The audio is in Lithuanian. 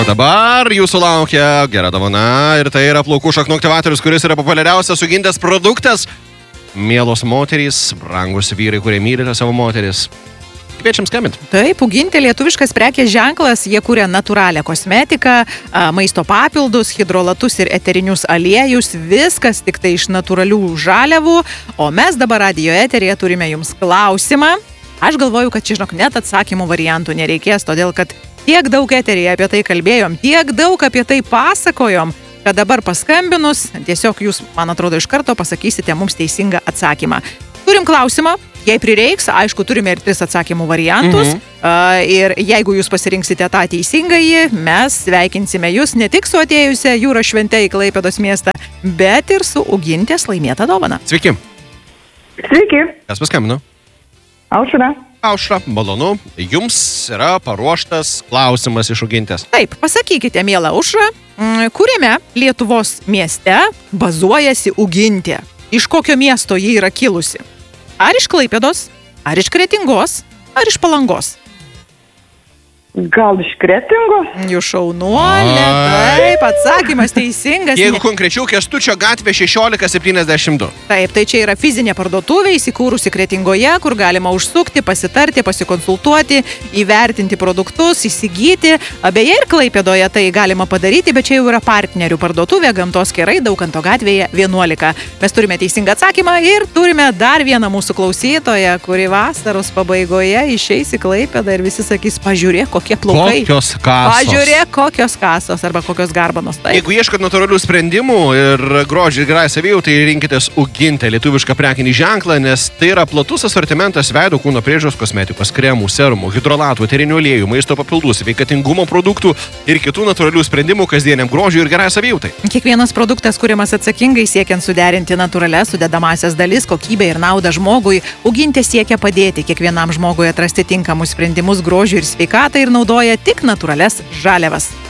dabar jūsų laukia gera dovana ir tai yra plaukų šaknų aktyvatorius, kuris yra populiariausias Ugintės produktas. Mielos moterys, brangus vyrai, kurie mylite savo moteris. Kviečiam skambinti. Taip, Ugintė lietuviškas prekės ženklas, jie kūrė natūralią kosmetiką, maisto papildus, hidrolatus ir eterinius aliejus, viskas tik tai iš natūralių žaliavų. O mes dabar radijo eteryje turime jums klausimą. Aš galvoju, kad čia, žinok, net atsakymų variantų nereikės, todėl kad tiek daug eteryje apie tai kalbėjom, tiek daug apie tai pasakojom, kad dabar paskambinus, tiesiog jūs, man atrodo, iš karto pasakysite mums teisingą atsakymą. Turim klausimą, jei prireiks, aišku, turime ir 3 atsakymų variantus. Ir jeigu jūs pasirinksite tą teisingąjį, mes sveikinsime jūs ne tik su atėjusia jūros švente į Klaipėdos miestą, bet ir su Ugintės laimėta dovana. Sveiki. Sveiki. Kas paskambino? Aušra. Aušra, malonu. Jums yra paruoštas klausimas iš Ugintės. Taip, pasakykite, miela Aušra, kuriame Lietuvos mieste bazuojasi Ugintė? Iš kokio miesto ji yra kilusi? Ar iš Klaipėdos, ar iš Kretingos, ar iš Palangos? Gal iš Kretingos? Jūs šaunuolė, taip, atsakymas teisingas. Jeigu konkrečiau, Kęstučio gatvė 1672. Taip, tai čia yra fizinė parduotuvė įsikūrusi Kretingoje, kur galima užsukti, pasitarti, pasikonsultuoti, įvertinti produktus, įsigyti. Beje, ir Klaipėdoje tai galima padaryti, bet čia jau yra partnerių parduotuvė Gamtos kerai Daukanto gatvėje 11. Mes turime teisingą atsakymą ir turime dar vieną mūsų klausytoją, kuri vasaros pabaigoje išeis į Klaipėdą ir visi sakys, pažiūrėk, kokie plaukai. Kokios kasos. Pažiūrėk, kokios kasos arba kokios garbanos. Taip. Jeigu ieškot natūralių sprendimų ir grožį ir gerai savijautai, tai rinkitės Ugintę lietuvišką prekinį ženklą, nes tai yra platus asortimentas veido kūno priežiūros kosmetikos, kremų, serumų, hidrolatų, eterinių aliejų, maisto papildų, sveikatingumo produktų ir kitų natūralių sprendimų kasdieniam grožiui ir gerai savijautai. Kiekvienas produktas kuriamas atsakingai siekiant suderinti natūralias sudedamąsias dalis, kokybę ir naudą žmogui. Ugintė siekia padėti kiekvienam žmogui atrasti tinkamus sprendimus grožiui ir sveikatai ir naudoja tik natūralias žaliavas.